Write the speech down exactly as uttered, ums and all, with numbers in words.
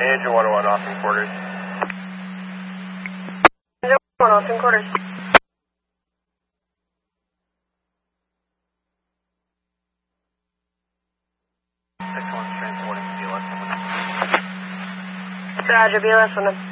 Angel one oh one, Austin quarters. Angel one, Austin quarters. six one's transporting B L S. Roger, B L S on them.